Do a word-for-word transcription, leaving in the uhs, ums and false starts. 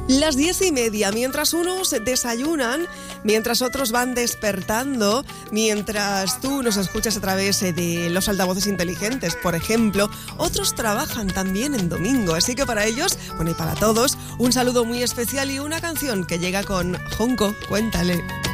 Las diez y media, mientras unos desayunan, mientras otros van despertando, mientras tú nos escuchas a través de los altavoces inteligentes, por ejemplo, otros trabajan también en domingo. Así que para ellos, bueno, y para todos, un saludo muy especial y una canción que llega con Junco, cuéntale.